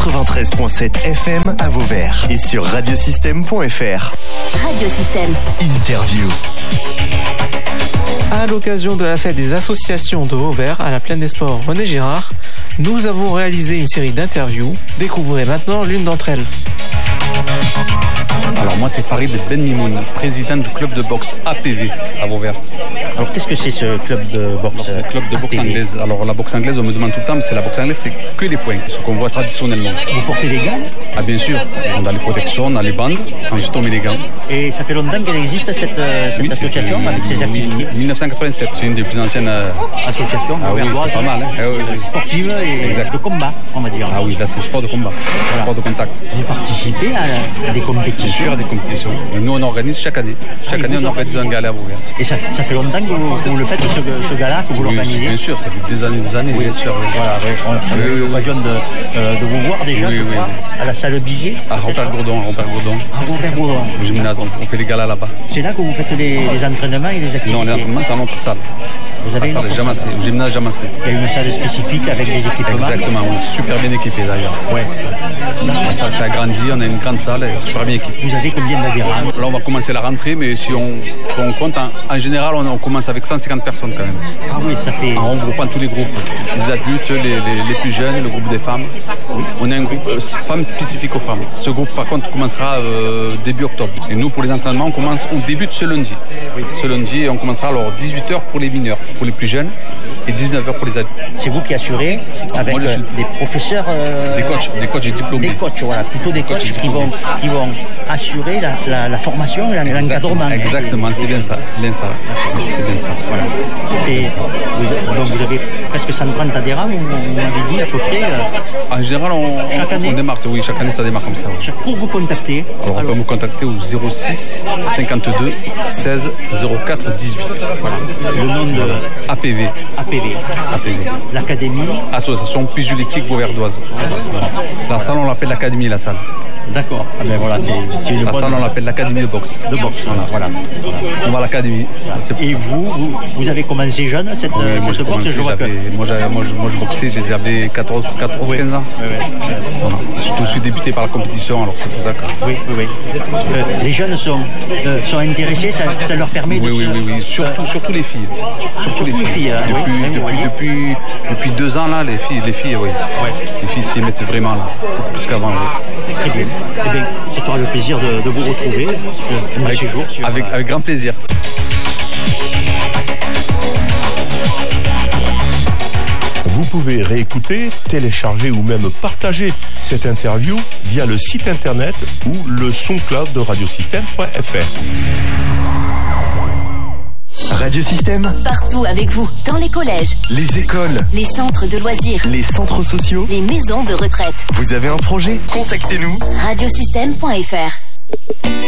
93.7 FM à Vauvert et sur radiosystème.fr. Radiosystème. Interview. À l'occasion de la fête des associations de Vauvert à la Plaine des Sports René Girard, nous avons réalisé une série d'interviews. Découvrez maintenant l'une d'entre elles. Alors moi c'est Farid Ben Mimoun, président du club de boxe APV à Vauvert. Alors qu'est-ce que c'est ce club de boxe? C'est le club de boxe anglaise. Alors la boxe anglaise, on me demande tout le temps, mais c'est la boxe anglaise, c'est que les poings, ce qu'on voit traditionnellement. Vous portez des gants? Ah bien sûr, on a les protections, on a les bandes, ensuite on met les gants. Et ça fait longtemps qu'elle existe cette association avec ses activités? 1987, c'est une des plus anciennes associations c'est pas mal, hein. Sportive et de combat, on va dire. Ah oui, là c'est le sport de combat, le sport de contact. Vous participez à des compétitions? Bien sûr, à des compétitions. Et nous on organise chaque année. Chaque année on organise un gala à Vauvert. Et ça fait longtemps que vous le faites, ce gala, que vous l'organisez? Bien sûr, ça fait des années, oui. Bien sûr. Oui. Voilà, on a eu l'occasion de vous voir déjà, à la salle Bizier. À Robert-Gourdon. À Robert-Gourdon. Au gymnase, on fait les galas là-bas. C'est là que vous faites les entraînements et les activités? Non, les entraînements, c'est à notre salle. Vous avez une salle Jamassé, au gymnase Jamassé. Il y a une salle spécifique avec des équipements? Exactement, on est super bien équipé d'ailleurs. Ouais. La salle s'est agrandie, on a une grande salle, super bien équipée. Vous avez combien d'adhérents? Là, on va commencer la rentrée, mais si on compte, en général, on commence avec 150 personnes quand même. Ah oui, ça fait... En regroupant tous les groupes, les adultes, les plus jeunes, le groupe des femmes. Oui. On a un groupe femmes spécifique aux femmes. Ce groupe, par contre, commencera début octobre. Et nous, pour les entraînements, on débute ce lundi. Oui. Ce lundi, on commencera alors 18h pour les mineurs, pour les plus jeunes, et 19h pour les adultes. C'est vous qui assurez avec des professeurs... Des coachs diplômés. Des coachs, voilà, plutôt des coachs qui vont assurer la formation et l'encadrement. Exactement, c'est bien ça. Voilà. Donc vous avez presque 130 adhérents, on avait dit à peu près. En général, on démarre, oui, chaque année ça démarre comme ça. Pour vous contacter? Alors on peut me contacter au 06 52 16 04 18. Voilà. Le nom de APV. L'académie? Association pugilistique vauverdoise. La salle, on l'appelle l'académie, la salle. D'accord. Ah ben voilà, c'est une bonne... salle, on l'appelle l'académie de boxe. Voilà. On va à l'académie. Et vous avez commencé jeune cette boxe? Moi je boxais, j'avais 14, 15 ans. Oui. Voilà. Je me suis débuté par la compétition, alors c'est pour ça que... Oui. Les jeunes sont intéressés, ça leur permet de... Oui. Surtout les filles. Surtout les filles. Depuis 2 ans, là, les filles, oui. Ouais. Les filles s'y mettent vraiment, là, plus qu'avant. Oui. Très bien. Eh bien, ce sera le plaisir de vous retrouver un de ces jours. Avec grand plaisir. Vous pouvez réécouter, télécharger ou même partager cette interview via le site internet ou le SoundCloud de radiosystème.fr. Radiosystème. Partout avec vous, dans les collèges, les écoles, les centres de loisirs, les centres sociaux, les maisons de retraite. Vous avez un projet? Contactez-nous. Radiosystème.fr